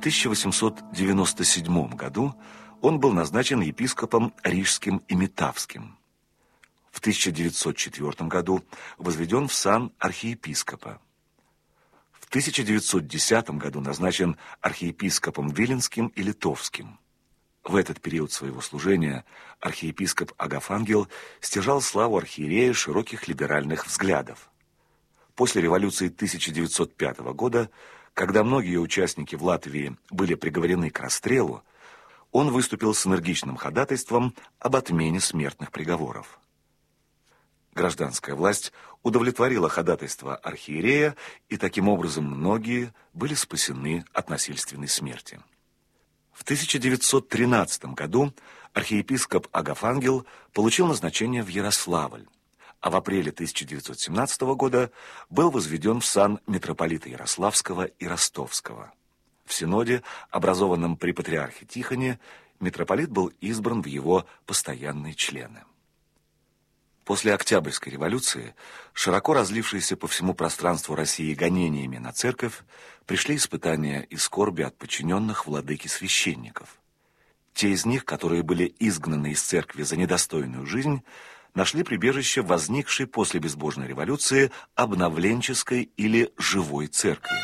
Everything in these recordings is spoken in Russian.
1897 году он был назначен епископом Рижским и Метавским. В 1904 году возведен в сан архиепископа. В 1910 году назначен архиепископом Виленским и Литовским. В этот период своего служения архиепископ Агафангел стяжал славу архиерея широких либеральных взглядов. После революции 1905 года, когда многие участники в Латвии были приговорены к расстрелу, он выступил с энергичным ходатайством об отмене смертных приговоров. Гражданская власть удовлетворила ходатайство архиерея, и таким образом многие были спасены от насильственной смерти. В 1913 году архиепископ Агафангел получил назначение в Ярославль, а в апреле 1917 года был возведен в сан митрополита Ярославского и Ростовского. В синоде, образованном при патриархе Тихоне, митрополит был избран в его постоянные члены. После Октябрьской революции, широко разлившиеся по всему пространству России гонениями на церковь, пришли испытания и скорби от подчиненных владыки священников. Те из них, которые были изгнаны из церкви за недостойную жизнь, нашли прибежище в возникшей после безбожной революции обновленческой или живой церкви.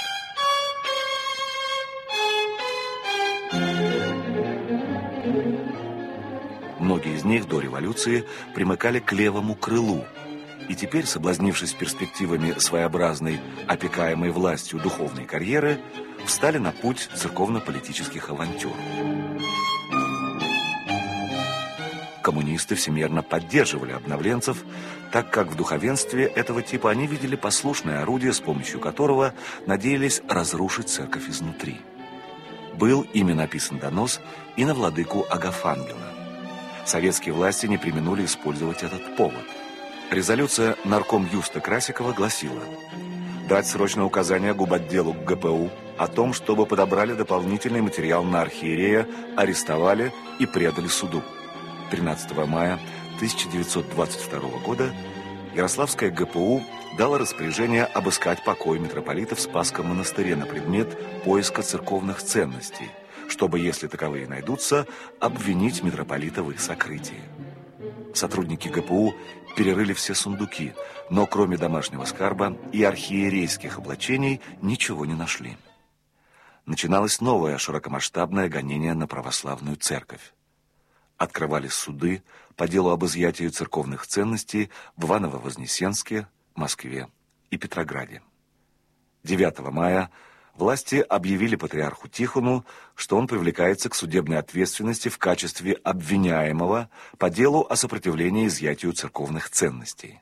Многие из них до революции примыкали к левому крылу, и теперь, соблазнившись перспективами своеобразной, опекаемой властью духовной карьеры, встали на путь церковно-политических авантюр. Коммунисты всемерно поддерживали обновленцев, так как в духовенстве этого типа они видели послушное орудие, с помощью которого надеялись разрушить церковь изнутри. Был ими написан донос и на владыку Агафангела. Советские власти не преминули использовать этот повод. Резолюция наркомюста Красикова гласила: дать срочное указание губотделу ГПУ о том, чтобы подобрали дополнительный материал на архиерея, арестовали и предали суду. 13 мая 1922 года Ярославская ГПУ дала распоряжение обыскать покой митрополита в Спасском монастыре на предмет поиска церковных ценностей, чтобы, если таковые найдутся, обвинить митрополита в их сокрытии. Сотрудники ГПУ перерыли все сундуки, но кроме домашнего скарба и архиерейских облачений ничего не нашли. Начиналось новое широкомасштабное гонение на православную церковь. Открывались суды по делу об изъятии церковных ценностей в Иваново-Вознесенске, Москве и Петрограде. 9 мая власти объявили патриарху Тихону, что он привлекается к судебной ответственности в качестве обвиняемого по делу о сопротивлении изъятию церковных ценностей.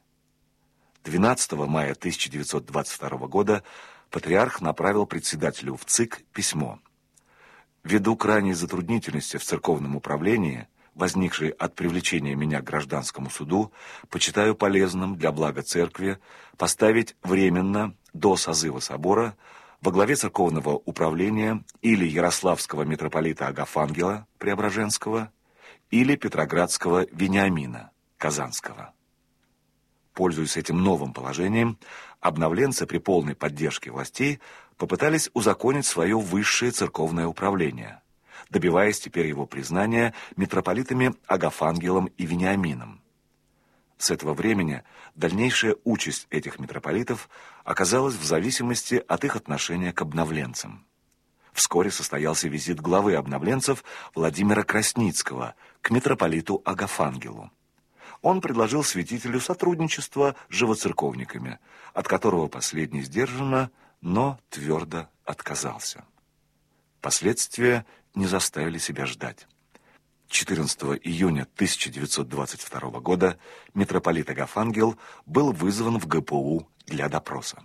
12 мая 1922 года патриарх направил председателю ВЦИК письмо. «Ввиду крайней затруднительности в церковном управлении, возникшей от привлечения меня к гражданскому суду, почитаю полезным для блага церкви поставить временно до созыва собора во главе церковного управления или ярославского митрополита Агафангела Преображенского, или петроградского Вениамина Казанского». Пользуясь этим новым положением, обновленцы при полной поддержке властей попытались узаконить свое высшее церковное управление, добиваясь теперь его признания митрополитами Агафангелом и Вениамином. С этого времени дальнейшая участь этих митрополитов оказалась в зависимости от их отношения к обновленцам. Вскоре состоялся визит главы обновленцев Владимира Красницкого к митрополиту Агафангелу. Он предложил святителю сотрудничество с живоцерковниками, от которого последний сдержанно, но твердо отказался. Последствия не заставили себя ждать. 14 июня 1922 года митрополит Агафангел был вызван в ГПУ для допроса.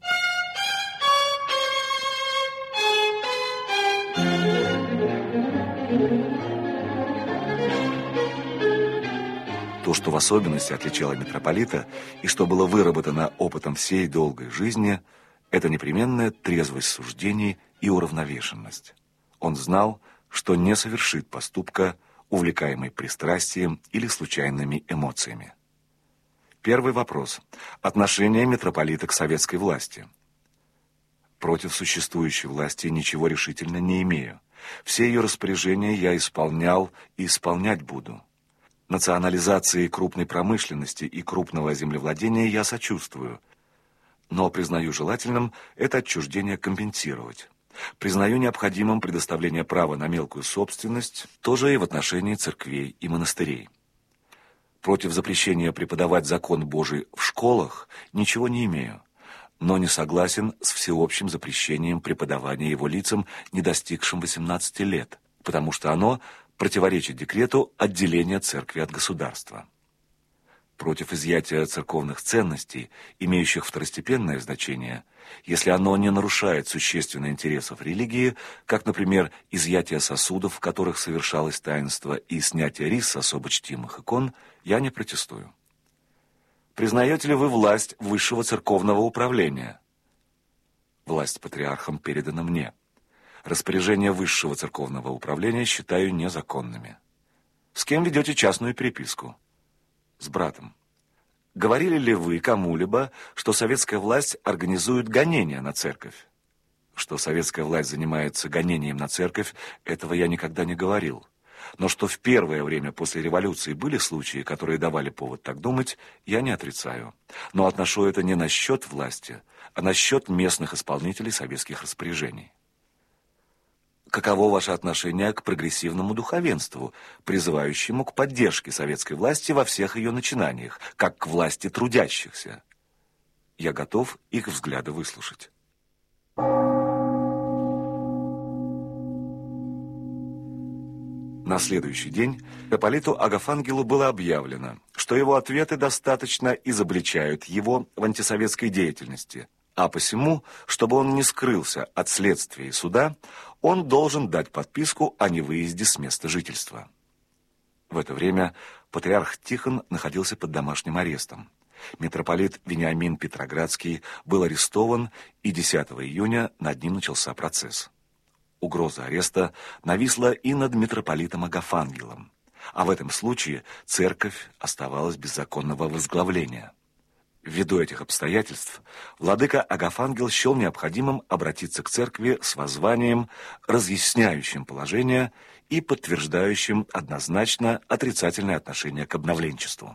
То, что в особенности отличало митрополита и что было выработано опытом всей долгой жизни, это непременная трезвость суждений и уравновешенность. Он знал, что не совершит поступка, увлекаемый пристрастием или случайными эмоциями. Первый вопрос. Отношение митрополита к советской власти. Против существующей власти ничего решительно не имею. Все ее распоряжения я исполнял и исполнять буду. Национализации крупной промышленности и крупного землевладения я сочувствую, но признаю желательным это отчуждение компенсировать. Признаю необходимым предоставление права на мелкую собственность, тоже и в отношении церквей и монастырей. Против запрещения преподавать закон Божий в школах ничего не имею, но не согласен с всеобщим запрещением преподавания его лицам, не достигшим 18 лет, потому что оно противоречит декрету отделения церкви от государства. Против изъятия церковных ценностей, имеющих второстепенное значение, если оно не нарушает существенно интересов религии, как, например, изъятие сосудов, в которых совершалось таинство, и снятие рис с особо чтимых икон, я не протестую. Признаете ли вы власть высшего церковного управления? Власть патриархом передана мне. Распоряжения высшего церковного управления считаю незаконными. С кем ведете частную переписку? С братом. Говорили ли вы кому-либо, что советская власть организует гонения на церковь? Что советская власть занимается гонением на церковь, этого я никогда не говорил. Но что в первое время после революции были случаи, которые давали повод так думать, я не отрицаю. Но отношу это не на счет власти, а на счет местных исполнителей советских распоряжений. Каково ваше отношение к прогрессивному духовенству, призывающему к поддержке советской власти во всех ее начинаниях, как к власти трудящихся? Я готов их взгляды выслушать. На следующий день митрополиту Агафангелу было объявлено, что его ответы достаточно изобличают его в антисоветской деятельности, а посему, чтобы он не скрылся от следствия и суда, он должен дать подписку о невыезде с места жительства. В это время патриарх Тихон находился под домашним арестом. Митрополит Вениамин Петроградский был арестован, и 10 июня над ним начался процесс. Угроза ареста нависла и над митрополитом Агафангелом, а в этом случае церковь оставалась без законного возглавления. Ввиду этих обстоятельств, владыка Агафангел счел необходимым обратиться к церкви с воззванием, разъясняющим положение и подтверждающим однозначно отрицательное отношение к обновленчеству.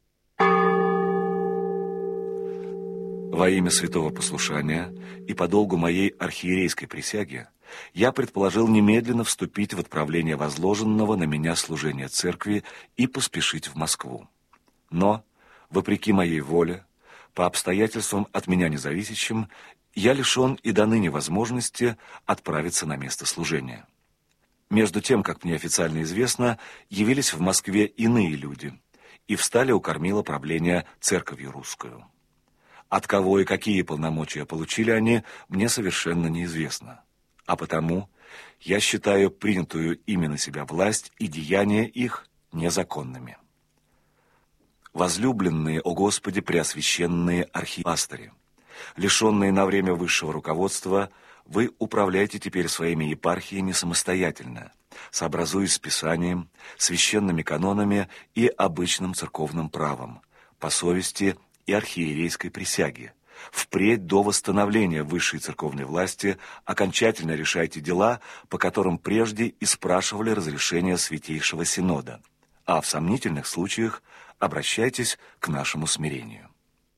Во имя святого послушания и по долгу моей архиерейской присяги я предположил немедленно вступить в отправление возложенного на меня служения церкви и поспешить в Москву. Но, вопреки моей воле, по обстоятельствам от меня независящим, я лишен и до ныне возможности отправиться на место служения. Между тем, как мне официально известно, явились в Москве иные люди и встали у кормила правления церковью русскую. От кого и какие полномочия получили они, мне совершенно неизвестно. А потому я считаю принятую ими на себя власть и деяния их незаконными. Возлюбленные, о Господи, преосвященные архипастыри, лишенные на время высшего руководства, вы управляете теперь своими епархиями самостоятельно, сообразуясь с Писанием, священными канонами и обычным церковным правом, по совести и архиерейской присяге. Впредь до восстановления высшей церковной власти окончательно решайте дела, по которым прежде и спрашивали разрешения Святейшего Синода, а в сомнительных случаях обращайтесь к нашему смирению.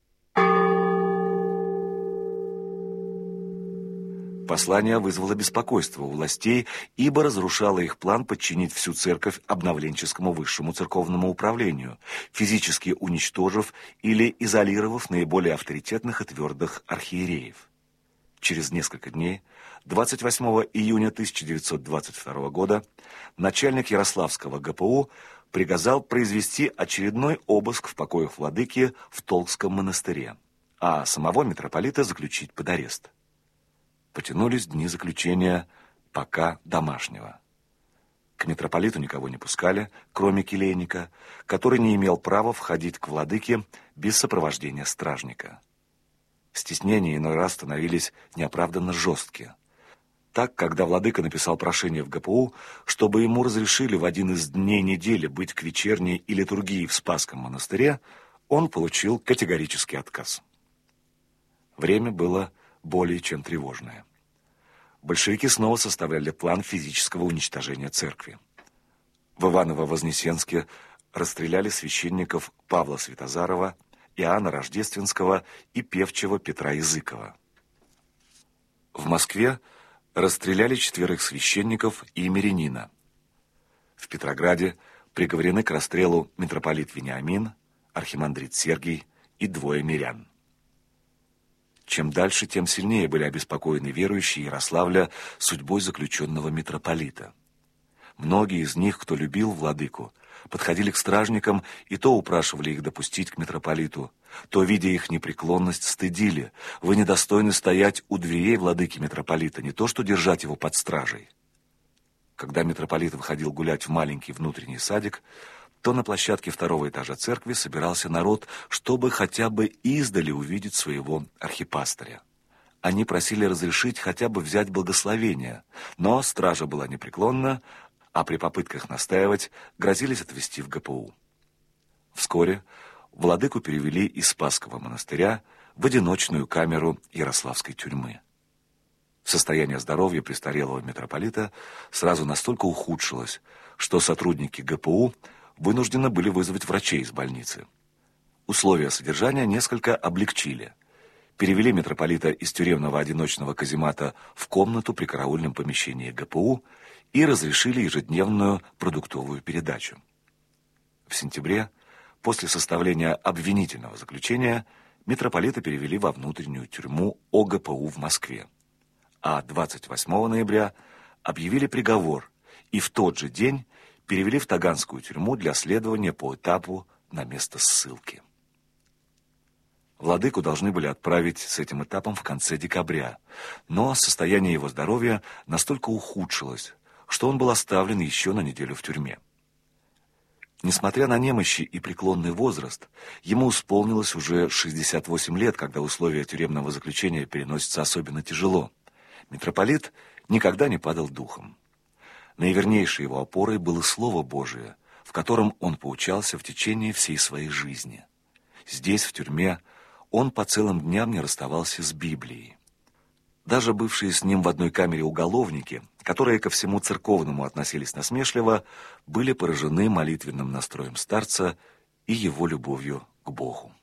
Послание вызвало беспокойство у властей, ибо разрушало их план подчинить всю церковь обновленческому высшему церковному управлению, физически уничтожив или изолировав наиболее авторитетных и твердых архиереев. Через несколько дней, 28 июня 1922 года, начальник Ярославского ГПУ приказал произвести очередной обыск в покоях владыки в Толкском монастыре, а самого митрополита заключить под арест. Потянулись дни заключения пока домашнего. К митрополиту никого не пускали, кроме келейника, который не имел права входить к владыке без сопровождения стражника. Стеснения иной раз становились неоправданно жесткие. Так, когда владыка написал прошение в ГПУ, чтобы ему разрешили в один из дней недели быть к вечерней и литургии в Спасском монастыре, он получил категорический отказ. Время было более чем тревожное. Большевики снова составляли план физического уничтожения церкви. В Иваново-Вознесенске расстреляли священников Павла Святозарова, Иоанна Рождественского и певчего Петра Языкова. В Москве расстреляли 4 священников и мирянина. В Петрограде приговорены к расстрелу митрополит Вениамин, архимандрит Сергий и 2 мирян. Чем дальше, тем сильнее были обеспокоены верующие Ярославля судьбой заключенного митрополита. Многие из них, кто любил владыку, подходили к стражникам и то упрашивали их допустить к митрополиту, то, видя их непреклонность, стыдили: «Вы недостойны стоять у дверей владыки митрополита, не то что держать его под стражей». Когда митрополит выходил гулять в маленький внутренний садик, то на площадке 2-го этажа церкви собирался народ, чтобы хотя бы издали увидеть своего архипастыря. Они просили разрешить хотя бы взять благословение, но стража была непреклонна, а при попытках настаивать грозились отвезти в ГПУ. Вскоре владыку перевели из Спасского монастыря в одиночную камеру Ярославской тюрьмы. Состояние здоровья престарелого митрополита сразу настолько ухудшилось, что сотрудники ГПУ вынуждены были вызвать врачей из больницы. Условия содержания несколько облегчили. Перевели митрополита из тюремного одиночного каземата в комнату при караульном помещении ГПУ и разрешили ежедневную продуктовую передачу. В сентябре, после составления обвинительного заключения, митрополита перевели во внутреннюю тюрьму ОГПУ в Москве. А 28 ноября объявили приговор и в тот же день перевели в Таганскую тюрьму для следования по этапу на место ссылки. Владыку должны были отправить с этим этапом в конце декабря, но состояние его здоровья настолько ухудшилось, что он был оставлен еще на неделю в тюрьме. Несмотря на немощи и преклонный возраст, ему исполнилось уже 68 лет, когда условия тюремного заключения переносятся особенно тяжело. Митрополит никогда не падал духом. Наивернейшей его опорой было Слово Божие, в котором он поучался в течение всей своей жизни. Здесь, в тюрьме, он по целым дням не расставался с Библией. Даже бывшие с ним в одной камере уголовники, которые ко всему церковному относились насмешливо, были поражены молитвенным настроем старца и его любовью к Богу.